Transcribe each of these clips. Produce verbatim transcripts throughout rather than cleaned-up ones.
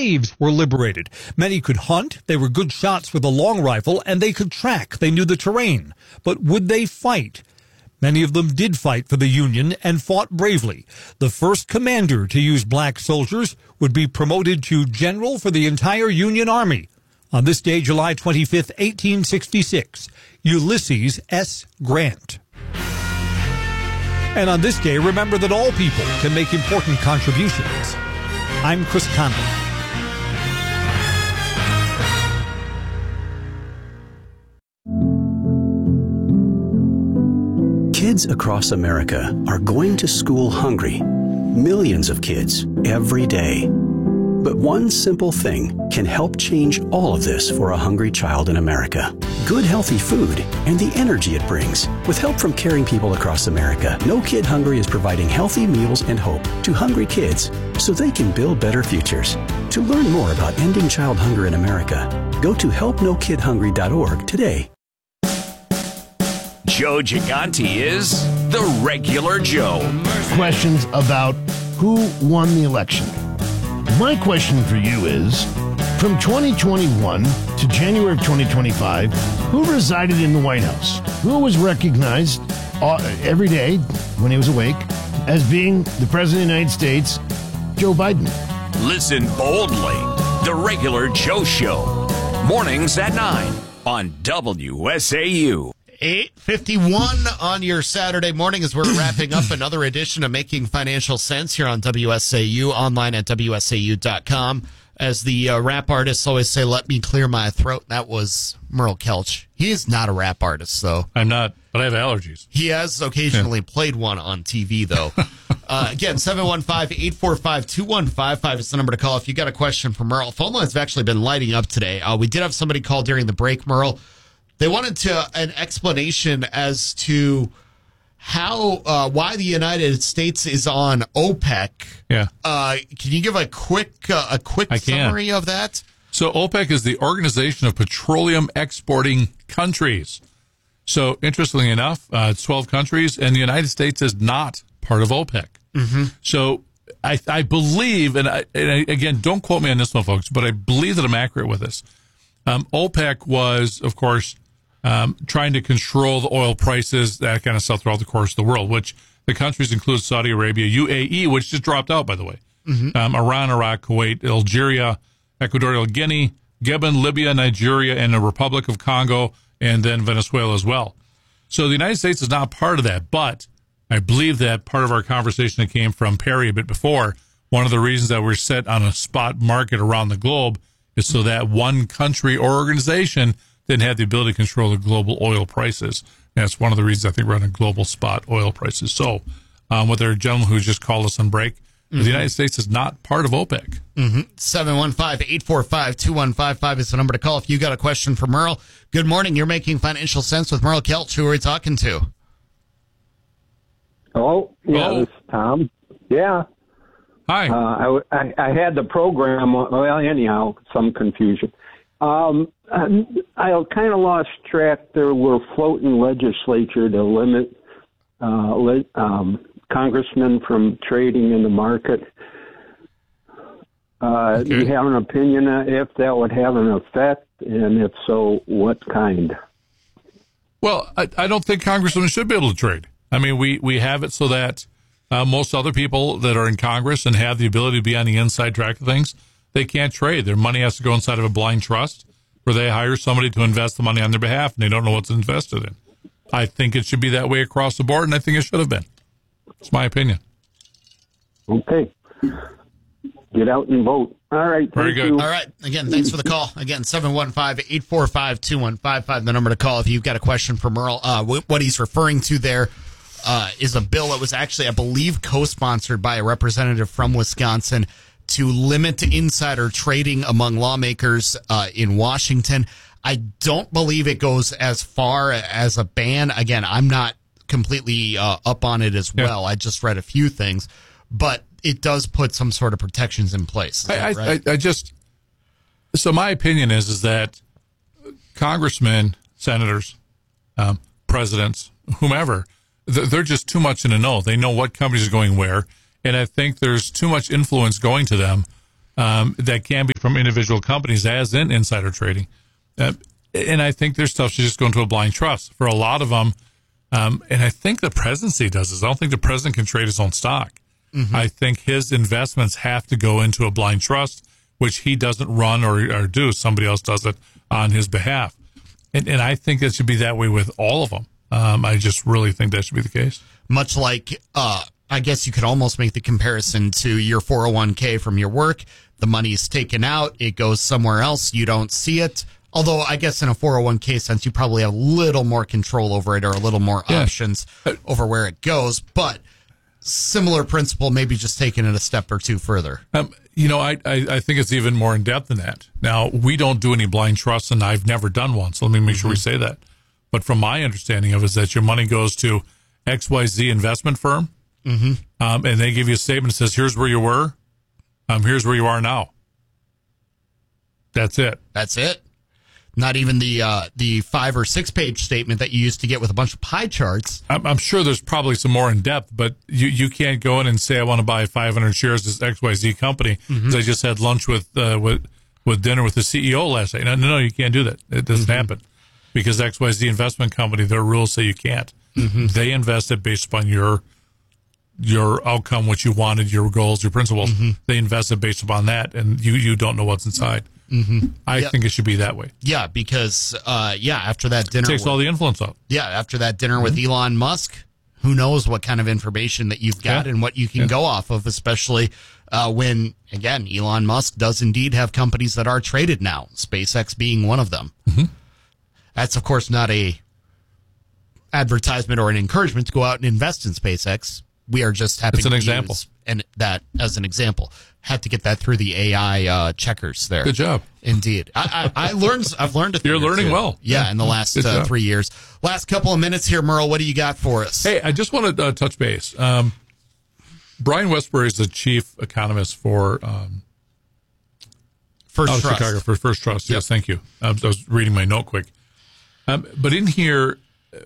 slaves were liberated. Many could hunt, they were good shots with a long rifle, and they could track, they knew the terrain. But would they fight? Many of them did fight for the Union and fought bravely. The first commander to use black soldiers would be promoted to general for the entire Union Army. On this day, July twenty-fifth, eighteen sixty-six, Ulysses S. Grant. And on this day, remember that all people can make important contributions. I'm Chris Conley. Kids across America are going to school hungry. Millions of kids every day. But one simple thing can help change all of this for a hungry child in America. Good, healthy food and the energy it brings. With help from caring people across America, No Kid Hungry is providing healthy meals and hope to hungry kids so they can build better futures. To learn more about ending child hunger in America, go to help no kid hungry dot org today. Joe Gigante is the regular Joe. Questions about who won the election. My question for you is, from twenty twenty-one to January of twenty twenty-five, who resided in the White House? Who was recognized uh, every day when he was awake as being the President of the United States, Joe Biden? Listen boldly. The regular Joe Show. Mornings at nine on W S A U. eight fifty-one on your Saturday morning as we're wrapping up another edition of Making Financial Sense here on W S A U, online at W S A U dot com. As the uh, rap artists always say, let me clear my throat. That was Merle Kelch. He is not a rap artist, though. I'm not, but I have allergies. He has occasionally yeah. played one on T V, though. uh, again, seven one five, eight four five, two one five five is the number to call if you got a question for Merle. Phone lines have actually been lighting up today. Uh, we did have somebody call during the break, Merle. They wanted to an explanation as to how, uh, why the United States is on OPEC. Yeah. Uh, can you give a quick, uh, a quick I summary can. of that? So OPEC is the Organization of Petroleum Exporting Countries. So interestingly enough, uh, it's twelve countries, and the United States is not part of OPEC. Mm-hmm. So I, I believe, and, I, and I, again, don't quote me on this one, folks, but I believe that I'm accurate with this. Um, OPEC was, of course, Um, trying to control the oil prices, that kind of stuff throughout the course of the world, which the countries include Saudi Arabia, U A E, which just dropped out, by the way, mm-hmm. um, Iran, Iraq, Kuwait, Algeria, Equatorial Guinea, Gabon, Libya, Nigeria, and the Republic of Congo, and then Venezuela as well. So the United States is not part of that, but I believe that part of our conversation that came from Perry a bit before, one of the reasons that we're set on a spot market around the globe is so that one country or organization didn't have the ability to control the global oil prices. And that's one of the reasons I think we're on a global spot oil prices. So, um, with our gentleman who just called us on break, mm-hmm. the United States is not part of OPEC. Mm-hmm. seven one five, eight four five, two one five five is the number to call if you got a question for Merle. Good morning. You're Making Financial Sense with Merle Kelch. Who are we talking to? Oh, yeah, oh. this is Tom. Yeah. Hi. Uh, I, I, I had the program, well, anyhow, some confusion. Um, I kind of lost track. There were floating legislature to limit uh, le- um, congressmen from trading in the market. Uh, okay. Do you have an opinion if that would have an effect, and if so, what kind? Well, I, I don't think congressmen should be able to trade. I mean, we, we have it so that uh, most other people that are in Congress and have the ability to be on the inside track of things, they can't trade. Their money has to go inside of a blind trust where they hire somebody to invest the money on their behalf, and they don't know what's invested in. I think it should be that way across the board, and I think it should have been. It's my opinion. Okay. Get out and vote. All right. Very good. You. All right. Again, thanks for the call. Again, seven one five, eight four five, two one five five, the number to call if you've got a question for Merle. Uh, what he's referring to there uh, is a bill that was actually, I believe, co-sponsored by a representative from Wisconsin to limit insider trading among lawmakers uh, in Washington. I don't believe it goes as far as a ban. Again, I'm not completely uh, up on it as well. Yeah. I just read a few things, but it does put some sort of protections in place. Is I, that right? I, I just so my opinion is is that congressmen, senators, um, presidents, whomever, they're just too much in the know. They know what companies are going where. And I think there's too much influence going to them um, that can be from individual companies, as in insider trading. Uh, and I think there's stuff should just go into a blind trust for a lot of them. Um, and I think the presidency does this. I don't think the president can trade his own stock. Mm-hmm. I think his investments have to go into a blind trust, which he doesn't run or, or do. Somebody else does it on his behalf. And, and I think it should be that way with all of them. Um, I just really think that should be the case. Much like, uh, I guess you could almost make the comparison to your four oh one k from your work. The money is taken out. It goes somewhere else. You don't see it. Although I guess in a four oh one k sense, you probably have a little more control over it or a little more yeah. options over where it goes. But similar principle, maybe just taking it a step or two further. Um, you know, I, I, I think it's even more in depth than that. Now, we don't do any blind trusts, and I've never done one. So let me make mm-hmm. sure we say that. But from my understanding of it is that your money goes to X Y Z investment firm, mm-hmm. um, and they give you a statement that says, here's where you were, um, here's where you are now. That's it. That's it. Not even the uh, the five or six page statement that you used to get with a bunch of pie charts. I'm, I'm sure there's probably some more in depth, but you, you can't go in and say I want to buy five hundred shares of this X Y Z company because mm-hmm. I just had lunch with uh, with with dinner with the C E O last night. No, no, no, you can't do that. It doesn't mm-hmm. happen because X Y Z investment company, their rules say you can't. Mm-hmm. They invest it based upon your your outcome, what you wanted, your goals, your principles. Mm-hmm. They invest it based upon that, and you you don't know what's inside. Mm-hmm. I yep. think it should be that way. Yeah, because, uh, yeah, after that dinner... It takes with, all the influence out. Yeah, after that dinner mm-hmm. with Elon Musk, who knows what kind of information that you've got yeah. and what you can yeah. go off of, especially uh, when, again, Elon Musk does indeed have companies that are traded now, SpaceX being one of them. Mm-hmm. That's, of course, not a advertisement or an encouragement to go out and invest in SpaceX. We are just happy it's an to example. use and that as an example. Had to get that through the A I uh, checkers there. Good job. Indeed. I, I, I learned, I've learned a thing. You're learning well. Yeah, in the last uh, three years. Last couple of minutes here, Merle, what do you got for us? Hey, I just want to uh, touch base. Um, Brian Westbury is the chief economist for um, First Trust. Chicago for First Trust. Yes, yep. Thank you. I was, I was reading my note quick. Um, but in here,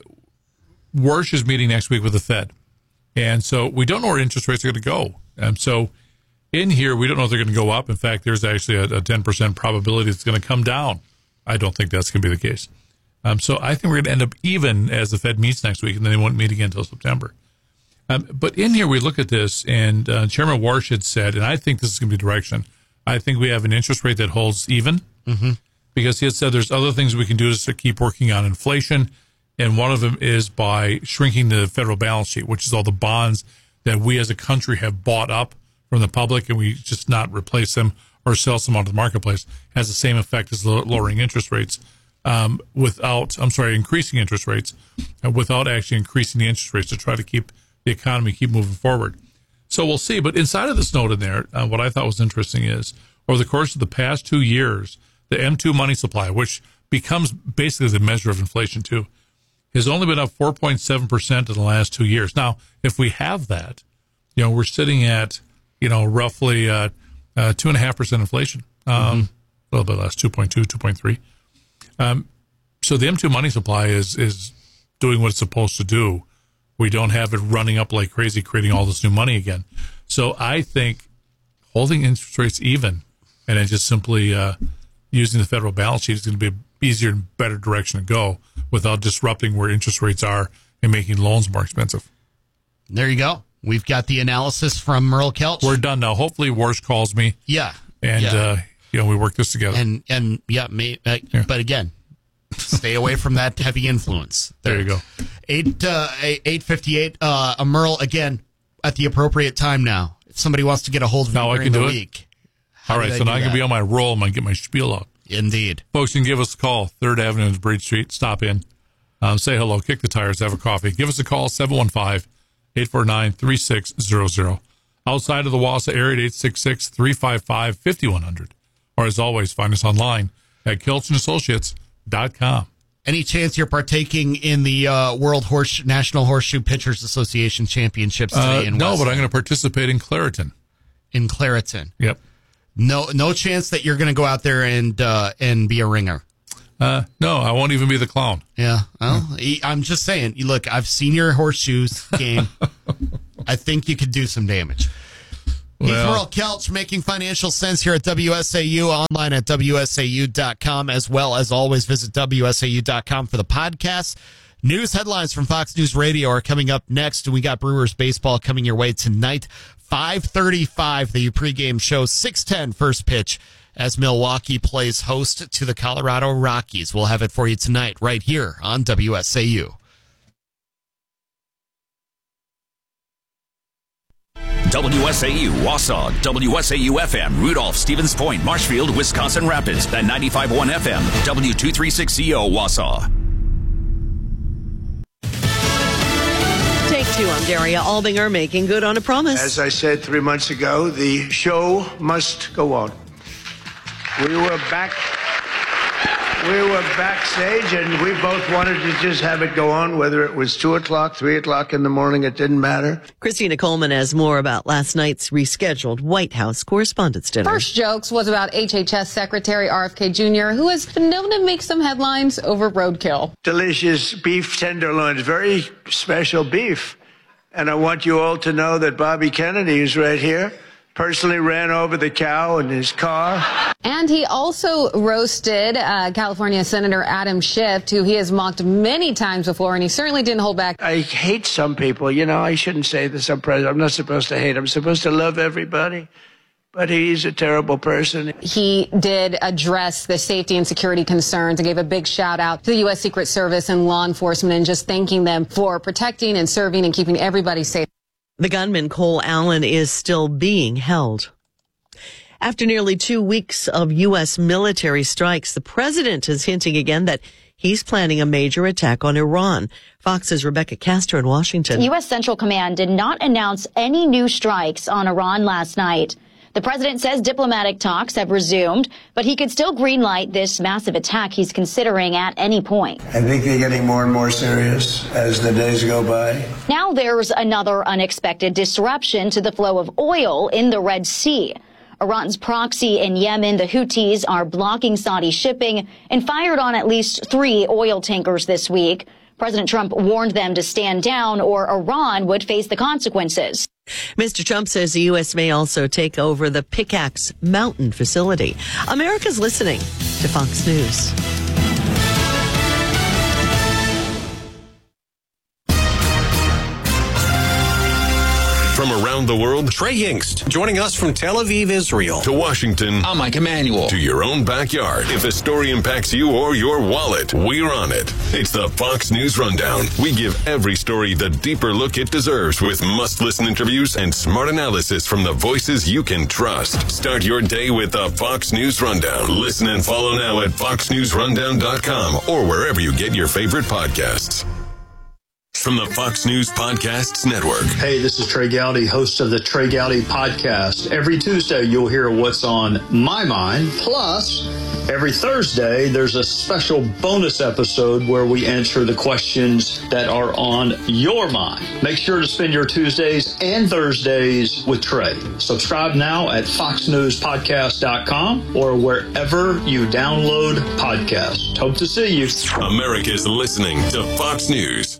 Warsh is meeting next week with the Fed. And so we don't know where interest rates are going to go. Um, so in here, we don't know if they're going to go up. In fact, there's actually a, a ten percent probability it's going to come down. I don't think that's going to be the case. Um, so I think we're going to end up even as the Fed meets next week, and then they won't meet again until September. Um, but in here, we look at this, and uh, Chairman Warsh had said, and I think this is going to be the direction, I think we have an interest rate that holds even, mm-hmm. because he had said there's other things we can do to keep working on inflation, and one of them is by shrinking the federal balance sheet, which is all the bonds that we as a country have bought up from the public, and we just not replace them or sell some onto the marketplace. Has the same effect as lowering interest rates um, without, I'm sorry, increasing interest rates uh, without actually increasing the interest rates to try to keep the economy keep moving forward. So we'll see. But inside of this note in there, uh, what I thought was interesting is over the course of the past two years, the M two money supply, which becomes basically the measure of inflation too, has only been up four point seven percent in the last two years. Now, if we have that, you know, we're sitting at, you know, roughly uh, uh, two and a half percent inflation. Um, mm-hmm. A little bit less, two point two, two point three. Um, so the M two money supply is is doing what it's supposed to do. We don't have it running up like crazy, creating all this new money again. So I think holding interest rates even and then just simply uh, using the federal balance sheet is going to be an easier and better direction to go without disrupting where interest rates are and making loans more expensive. There you go. We've got the analysis from Merle Kelch. We're done now. Hopefully Warsh calls me. Yeah. And, yeah. Uh, you know, we work this together. And, and yeah, may, uh, yeah, but again, stay away from that heavy influence. There, there you go. Eight, uh, eight fifty-eight, uh, a Merle, again, at the appropriate time now. If somebody wants to get a hold of you now during I can the do week. It. All right, so now I can be on my roll. I'm going to get my spiel out. Indeed. Folks, you can give us a call, third Avenue and Bridge Street. Stop in. Um, say hello, kick the tires, have a coffee. Give us a call, seven one five, eight four nine, three six zero zero. Outside of the Wausau area, eight six six, three five five, five one zero zero. Or as always, find us online at kelch and associates dot com. Any chance you're partaking in the uh, World Horse National Horseshoe Pitchers Association Championships today uh, in No, West but I'm going to participate in Clariton. In Clariton. Yep. No no chance that you're going to go out there and uh, and be a ringer. Uh, no, I won't even be the clown. Yeah. Well, I'm just saying, look, I've seen your horseshoes game. I think you could do some damage. Heath Well- Merle Kelch making financial sense here at W S A U, online at W S A U dot com, as well as always visit W S A U dot com for the podcast. News headlines from Fox News Radio are coming up next, and we got Brewers baseball coming your way tonight. five thirty-five, the pregame show, six ten first pitch as Milwaukee plays host to the Colorado Rockies. We'll have it for you tonight right here on W S A U. W S A U, Wausau, W S A U F M, Rudolph, Stevens Point, Marshfield, Wisconsin Rapids, and ninety-five point one F M, W two thirty-six C O, Wausau. Take two, I'm Daria Albinger, making good on a promise. As I said three months ago, the show must go on. We were back. We were backstage, and we both wanted to just have it go on, whether it was two o'clock, three o'clock in the morning, it didn't matter. Christina Coleman has more about last night's rescheduled White House Correspondents' Dinner. First jokes was about H H S Secretary R F K Junior, who has been known to make some headlines over roadkill. Delicious beef tenderloins, very special beef. And I want you all to know that Bobby Kennedy is right here. Personally ran over the cow in his car. And he also roasted uh, California Senator Adam Schiff, who he has mocked many times before, and he certainly didn't hold back. I hate some people. You know, I shouldn't say this. I'm president. I'm not supposed to hate. I'm supposed to love everybody. But he's a terrible person. He did address the safety and security concerns and gave a big shout out to the U S Secret Service and law enforcement and just thanking them for protecting and serving and keeping everybody safe. The gunman Cole Allen is still being held. After nearly two weeks of U S military strikes, the president is hinting again that he's planning a major attack on Iran. Fox's Rebecca Castor in Washington. U S Central Command did not announce any new strikes on Iran last night. The president says diplomatic talks have resumed, but he could still greenlight this massive attack he's considering at any point. I think they're getting more and more serious as the days go by. Now there's another unexpected disruption to the flow of oil in the Red Sea. Iran's proxy in Yemen, the Houthis, are blocking Saudi shipping and fired on at least three oil tankers this week. President Trump warned them to stand down or Iran would face the consequences. Mister Trump says the U S may also take over the Pickaxe Mountain facility. America's listening to Fox News. From around the world, Trey Yingst, joining us from Tel Aviv, Israel. To Washington. I'm Mike Emanuel. To your own backyard. If a story impacts you or your wallet, we're on it. It's the Fox News Rundown. We give every story the deeper look it deserves with must-listen interviews and smart analysis from the voices you can trust. Start your day with the Fox News Rundown. Listen and follow now at fox news rundown dot com or wherever you get your favorite podcasts. From the Fox News Podcasts Network. Hey, this is Trey Gowdy, host of the Trey Gowdy Podcast. Every Tuesday, you'll hear what's on my mind. Plus, every Thursday, there's a special bonus episode where we answer the questions that are on your mind. Make sure to spend your Tuesdays and Thursdays with Trey. Subscribe now at fox news podcast dot com or wherever you download podcasts. Hope to see you. America's listening to Fox News.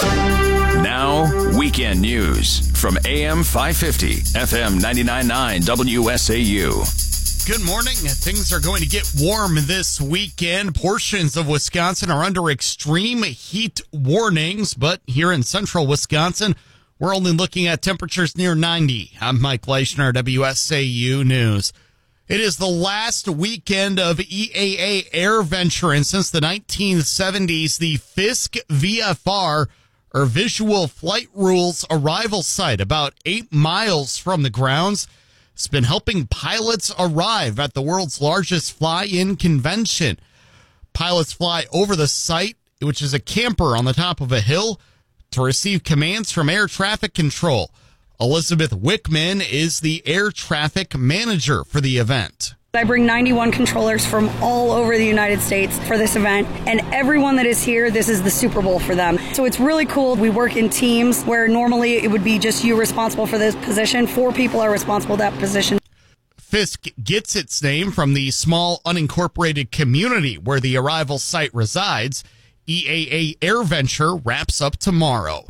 Now, weekend news from A M five fifty, F M ninety-nine point nine W S A U. Good morning. Things are going to get warm this weekend. Portions of Wisconsin are under extreme heat warnings, but here in central Wisconsin, we're only looking at temperatures near ninety. I'm Mike Leishner, W S A U News. It is the last weekend of E A A Air Venture, and since the nineteen seventies, the Fisk V F R, or Visual Flight Rules arrival site, about eight miles from the grounds, has been helping pilots arrive at the world's largest fly-in convention. Pilots fly over the site, which is a camper on the top of a hill, to receive commands from air traffic control. Elizabeth Wickman is the air traffic manager for the event. I bring ninety-one controllers from all over the United States for this event, and everyone that is here, this is the Super Bowl for them. So it's really cool. We work in teams where normally it would be just you responsible for this position. Four people are responsible for that position. Fisk gets its name from the small unincorporated community where the arrival site resides. E A A Air Venture wraps up tomorrow.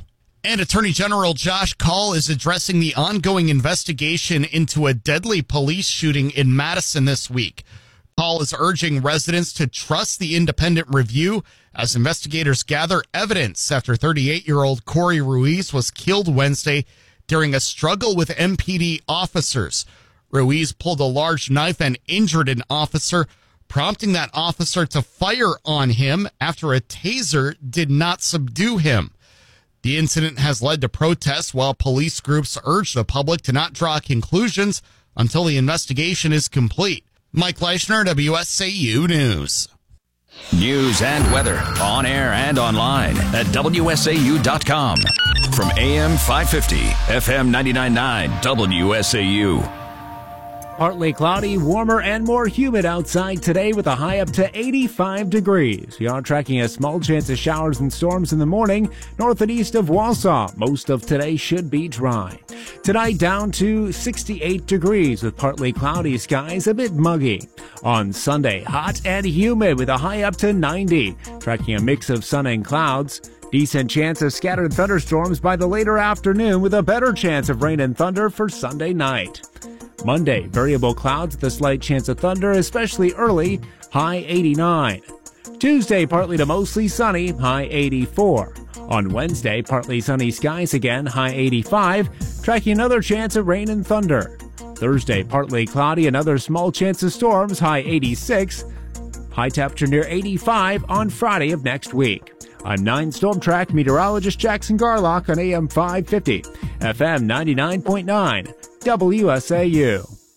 And Attorney General Josh Kaul is addressing the ongoing investigation into a deadly police shooting in Madison this week. Kaul is urging residents to trust the independent review as investigators gather evidence after thirty-eight-year-old Corey Ruiz was killed Wednesday during a struggle with M P D officers. Ruiz pulled a large knife and injured an officer, prompting that officer to fire on him after a taser did not subdue him. The incident has led to protests while police groups urge the public to not draw conclusions until the investigation is complete. Mike Leischner, W S A U News. News and weather on air and online at W S A U dot com. From A M five fifty, F M ninety-nine point nine, W S A U. Partly cloudy, warmer, and more humid outside today with a high up to eighty-five degrees. We are tracking a small chance of showers and storms in the morning north and east of Wausau. Most of today should be dry. Tonight down to sixty-eight degrees with partly cloudy skies, a bit muggy. On Sunday, hot and humid with a high up to ninety. Tracking a mix of sun and clouds. Decent chance of scattered thunderstorms by the later afternoon with a better chance of rain and thunder for Sunday night. Monday, variable clouds with a slight chance of thunder, especially early, high eighty-nine. Tuesday, partly to mostly sunny, high eighty-four. On Wednesday, partly sunny skies again, high eighty-five, tracking another chance of rain and thunder. Thursday, partly cloudy, another small chance of storms, high eighty-six. High temperature near eighty-five on Friday of next week. I'm nine Storm Track meteorologist Jackson Garlock on A M five fifty, F M ninety-nine point nine, W S A U.